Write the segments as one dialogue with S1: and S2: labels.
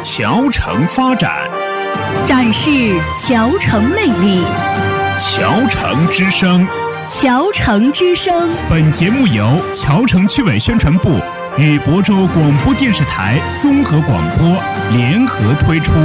S1: 侨城发展，
S2: 展示侨城魅力。
S1: 侨城之声，
S2: 侨城之声。
S1: 本节目由侨城区委宣传部与亳州广播电视台综合广播联合推出。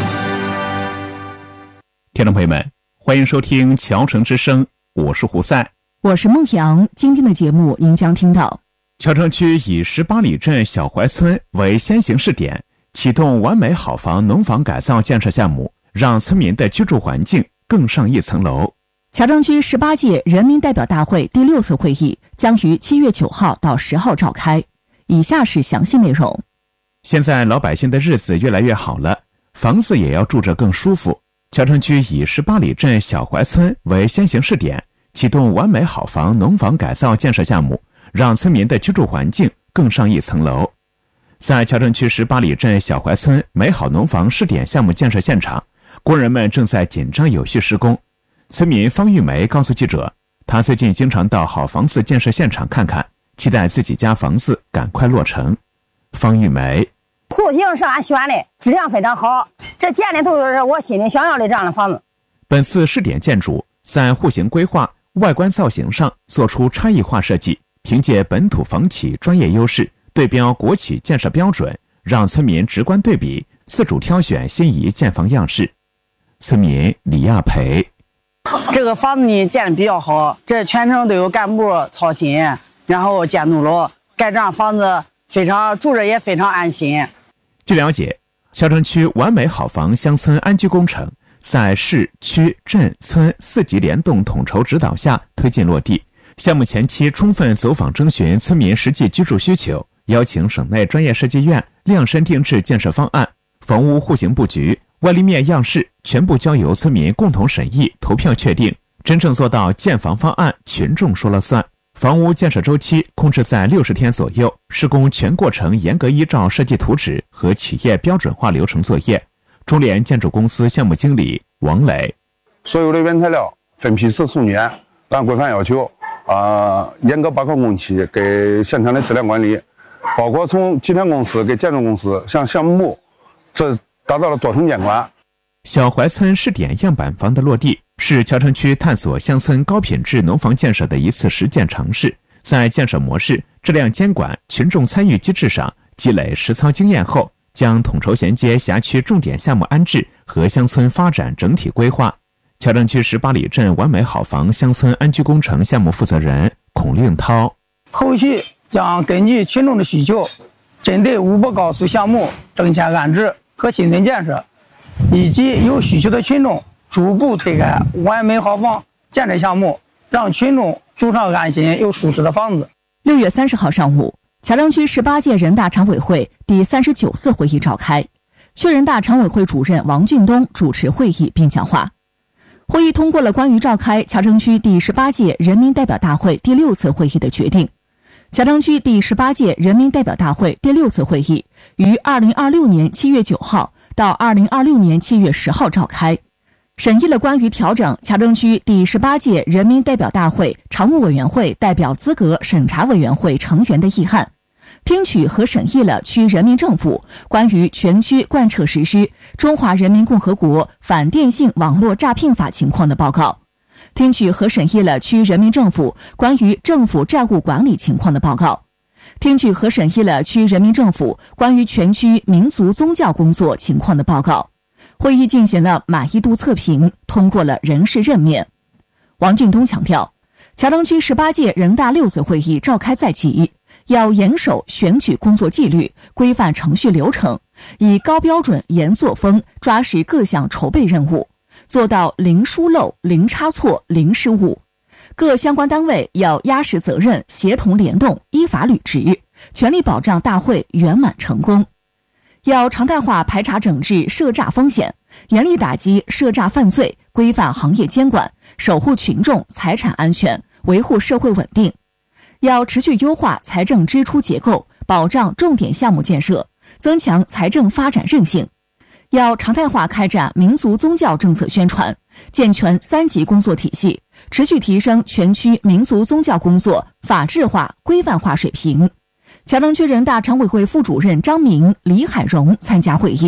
S1: 听众朋友们，欢迎收听侨城之声，我是胡赛，
S2: 我是孟阳。今天的节目您将听到，
S1: 侨城区以18里镇小槐村为先行试点，启动完美好房农房改造建设项目，让村民的居住环境更上一层楼。
S2: 侨城区18届人民代表大会第6次会议将于7月9号到10号召开。以下是详细内容。
S1: 现在老百姓的日子越来越好了，房子也要住着更舒服。侨城区以18里镇小槐村为先行试点，启动完美好房农房改造建设项目，让村民的居住环境更上一层楼。在侨城区18里镇小槐村美好农房试点项目建设现场，工人们正在紧张有序施工。村民方玉梅告诉记者，她最近经常到好房子建设现场看看，期待自己家房子赶快落成。方玉梅，
S3: 户型是俺选的，质量非常好，这建的都是我心里想要的这样的房子。
S1: 本次试点建筑在户型规划、外观造型上做出差异化设计，凭借本土房企专业优势，对标国企建设标准，让村民直观对比，自主挑选心仪建房样式。村民李亚培，
S3: 这个房子呢建的比较好，这全程都有干部操心，然后监督了，盖这样房子非常住着也非常安心。
S1: 据了解，侨城区完美好房乡村安居工程在市区镇村4级联动统筹指导下推进落地。项目前期充分走访征询村民实际居住需求，邀请省内专业设计院量身定制建设方案，房屋户型布局、外立面样式全部交由村民共同审议投票确定，真正做到建房方案群众说了算。房屋建设周期控制在60天左右，施工全过程严格依照设计图纸和企业标准化流程作业。中联建筑公司项目经理王磊，
S4: 所有的原材料分批次送检，按规范要求严格把控工期，给现场的质量管理，包括从集团公司给建筑公司向项目部，这达到了多重监管。
S1: 小槐村试点样板房的落地，是侨城区探索乡村高品质农房建设的一次实践尝试，在建设模式、质量监管、群众参与机制上积累实操经验后，将统筹衔接辖区重点项目安置和乡村发展整体规划。侨城区18里镇完美好房乡村安居工程项目负责人孔令涛，
S5: 后续将根据群众的需求，针对5波高速项目征迁安置和新村建设，以及有需求的群众逐步推开完美好房建设项目，让群众住上安心又舒适的房子。
S2: 6月30号上午，侨城区18届人大常委会第39次会议召开，区人大常委会主任王俊东主持会议并讲话。会议通过了关于召开侨城区第18届人民代表大会第6次会议的决定。侨城区第18届人民代表大会第6次会议于2026年7月9号到2026年7月10号召开，审议了关于调整侨城区第18届人民代表大会常务委员会代表资格审查委员会成员的议案，听取和审议了区人民政府关于全区贯彻实施《中华人民共和国反电信网络诈骗法》情况的报告，听取和审议了区人民政府关于政府债务管理情况的报告，听取和审议了区人民政府关于全区民族宗教工作情况的报告。会议进行了满意度测评，通过了人事任免。王俊东强调，侨城区18届人大6次会议召开在即，要严守选举工作纪律，规范程序流程，以高标准严作风抓实各项筹备任务，做到零疏漏、零差错、零失误。各相关单位要压实责任，协同联动，依法履职，全力保障大会圆满成功。要常态化排查整治涉诈风险，严厉打击涉诈犯罪，规范行业监管，守护群众财产安全，维护社会稳定。要持续优化财政支出结构，保障重点项目建设，增强财政发展韧性。要常态化开展民族宗教政策宣传，健全3级工作体系，持续提升全区民族宗教工作法治化、规范化水平。侨城区人大常委会副主任张明、李海荣参加会议，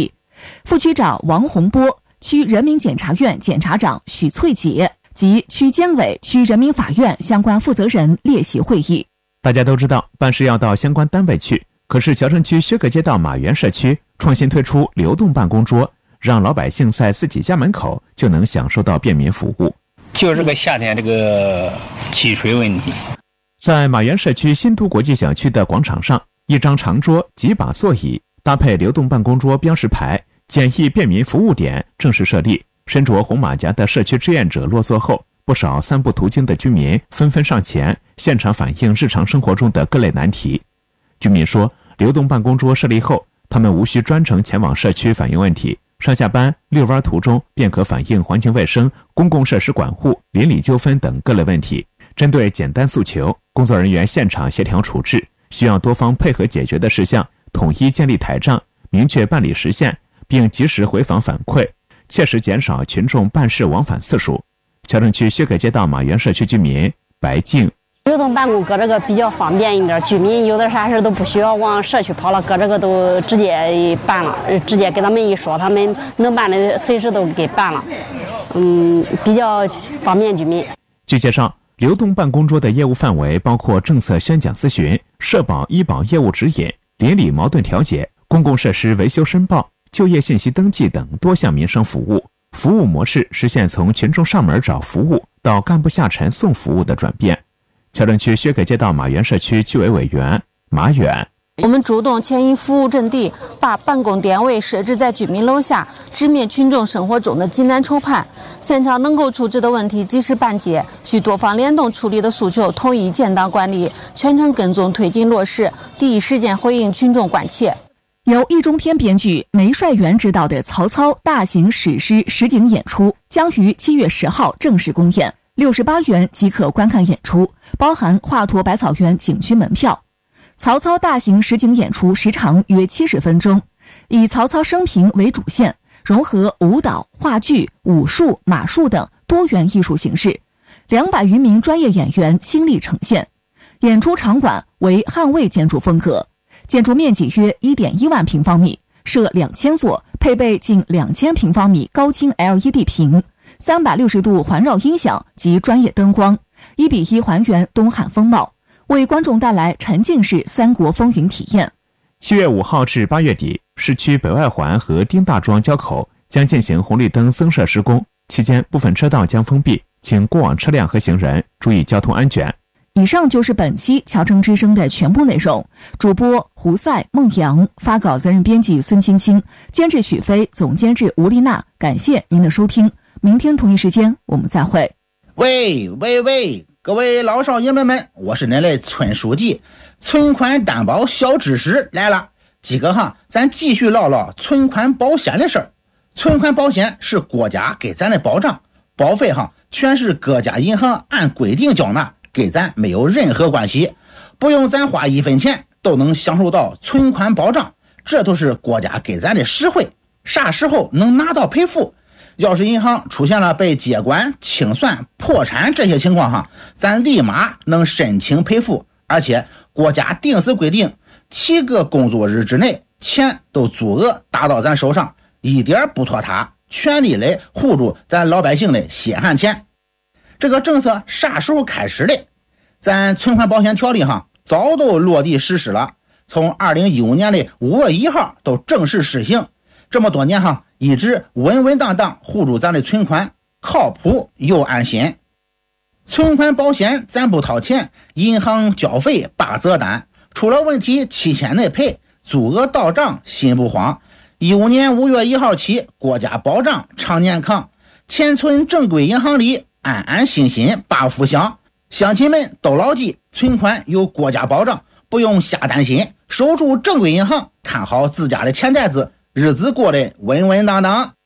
S2: 副区长王洪波、区人民检察院检察长许翠杰及区监委、区人民法院相关负责人列席会议。
S1: 大家都知道，办事要到相关单位去，可是桥城区薛葛街道马园社区创新推出流动办公桌，让老百姓在自己家门口就能享受到便民服务。
S6: 就是个夏天这个积水问题。
S1: 在马园社区新都国际小区的广场上，一张长桌、几把座椅，搭配流动办公桌标识牌，简易便民服务点正式设立。身着红马甲的社区志愿者落座后，不少三不途经的居民纷纷上前，现场反映日常生活中的各类难题。居民说，流动办公桌设立后，他们无需专程前往社区反映问题，上下班、遛弯途中便可反映环境卫生、公共设施管护、邻里纠纷等各类问题。针对简单诉求，工作人员现场协调处置，需要多方配合解决的事项，统一建立台账，明确办理时限，并及时回访反馈，切实减少群众办事往返次数。桥城区薛葛街道马园社区居民白静，
S7: 流动办公搁这个比较方便一点，居民有的啥事都不需要往社区跑了，搁这个都直接办了，直接给他们一说，他们能办的随时都给办了，比较方便居民。
S1: 据介绍，流动办公桌的业务范围包括政策宣讲咨询、社保医保业务指引、邻里矛盾调解、公共设施维修申报、就业信息登记等多项民生服务。服务模式实现从群众上门找服务到干部下沉送服务的转变。桥城区薛葛街道马园社区居委委员马远，
S8: 我们主动迁移服务阵地，把办公点位设置在居民楼下，直面群众生活中的急难愁盼。现场能够处置的问题及时办结，需多方联动处理的诉求统一建档管理，全程跟踪推进落实，第一时间回应群众关切。
S2: 由易中天编剧、梅帅元执导的曹操大型史诗实景演出将于7月10号正式公演，68元即可观看演出，包含华佗百草园景区门票。曹操大型实景演出时长约70分钟，以曹操生平为主线，融合舞蹈、话剧、武术、马术等多元艺术形式，200余名专业演员倾力呈现。演出场馆为汉魏建筑风格，建筑面积约 1.1万平方米，设2000座，配备近2000平方米高清 LED 屏，360度环绕音响及专业灯光，1:1还原东汉风貌，为观众带来沉浸式三国风云体验。
S1: 7月5号至8月底，市区北外环和丁大庄交口将进行红绿灯增设施工，期间部分车道将封闭，请过往车辆和行人注意交通安全。
S2: 以上就是本期桥城之声的全部内容。主播胡赛、孟阳，发稿责任编辑孙青青，监制许飞，总监制吴丽娜。感谢您的收听，明天同一时间我们再会。
S9: 喂，各位老少爷们们，我是恁的村书记。存款担保小知识来了，今个咱继续唠唠存款保险的事儿。存款保险是国家给咱的保障，保费全是各家银行按规定缴纳，跟咱没有任何关系，不用咱花1分钱都能享受到存款保障，这都是国家给咱的实惠。啥时候能拿到赔付？要是银行出现了被接管、清算、破产这些情况咱立马能申请赔付，而且国家定死规定7个工作日之内钱都足额打到咱手上，一点不拖沓，全力来护住咱老百姓的血汗钱。这个政策啥时候开始的？咱存款保险条例早都落地实施了，从2015年的5月1号都正式施行。这么多年一直稳稳当当护住咱的存款，靠谱又安心。存款保险咱不掏钱，银行交费8责单，出了问题7天内赔，足额到账心不慌。15年5月1号起，国家保障常年康，钱存正规银行里，安安心心把福享。乡亲们都牢记，存款有国家保障，不用瞎担心，守住正规银行，看好自家的钱袋子，日子过得稳稳当当。